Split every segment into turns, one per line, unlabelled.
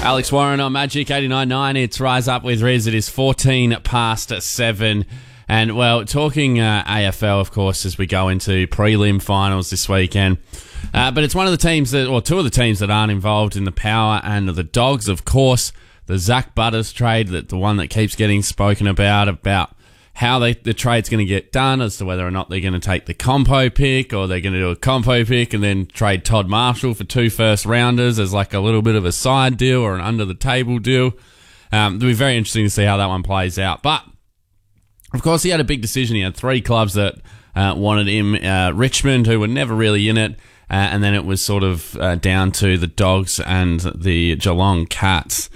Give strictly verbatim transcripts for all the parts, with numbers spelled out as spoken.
Alex Warren on Magic eighty-nine point nine. It's Rise Up with Riz. It is fourteen past seven. And, well, talking uh, A F L, of course, as we go into prelim finals this weekend. Uh, but it's one of the teams that, or two of the teams that aren't involved in the Power and the Dogs, of course. The Zach Butters trade, that the one that keeps getting spoken about, about how they, the trade's going to get done, as to whether or not they're going to take the compo pick, or they're going to do a compo pick and then trade Todd Marshall for two first rounders as like a little bit of a side deal or an under the table deal. Um, it'll be very interesting to see how that one plays out. But of course, he had a big decision. He had three clubs that uh, wanted him. Uh, Richmond, who were never really in it, uh, and then it was sort of uh, down to the Dogs and the Geelong Cats.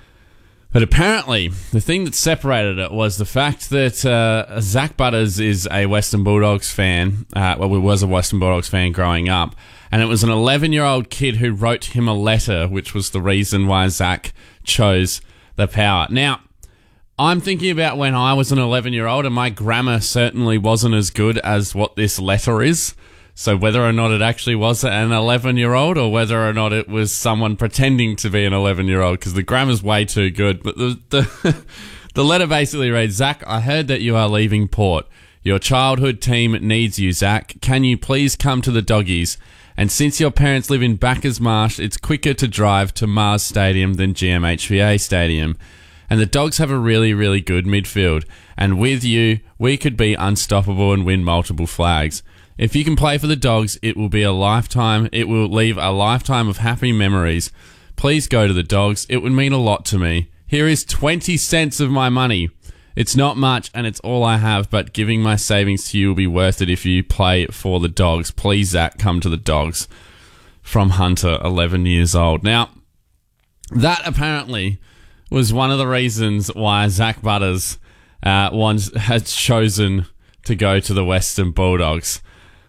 But apparently, the thing that separated it was the fact that uh, Zach Butters is a Western Bulldogs fan. Uh, well, he was a Western Bulldogs fan growing up. And it was an eleven-year-old kid who wrote him a letter, which was the reason why Zach chose the Power. Now, I'm thinking about when I was an eleven-year-old, and my grammar certainly wasn't as good as what this letter is. So whether or not it actually was an eleven-year-old, or whether or not it was someone pretending to be an eleven-year-old, because the grammar's way too good. But the, the, the letter basically reads, Zach, I heard that you are leaving Port. Your childhood team needs you, Zach. Can you please come to the Doggies? And since your parents live in Backers Marsh, it's quicker to drive to Mars Stadium than G M H V A Stadium. And the Dogs have a really, really good midfield. And with you, we could be unstoppable and win multiple flags. If you can play for the Dogs, it will be a lifetime. It will leave a lifetime of happy memories. Please go to the Dogs. It would mean a lot to me. Here is twenty cents of my money. It's not much, and it's all I have, but giving my savings to you will be worth it if you play for the Dogs. Please, Zach, come to the Dogs. From Hunter, eleven years old. Now, that apparently was one of the reasons why Zach Butters uh, once had chosen to go to the Western Bulldogs.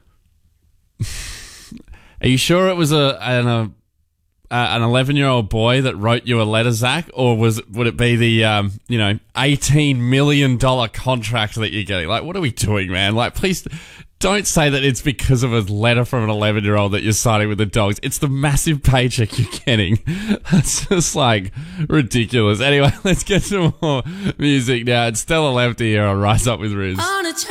Are you sure it was a an a, an eleven-year-old boy that wrote you a letter, Zach, or was would it be the um, you know eighteen million dollar contract that you're getting? Like, what are we doing, man? Like, please don't say that it's because of a letter from an eleven-year-old that you're signing with the Dogs. It's the massive paycheck you're getting. That's just, like, ridiculous. Anyway, let's get to more music now. It's Stella Lefty here on Rise Up with Riz.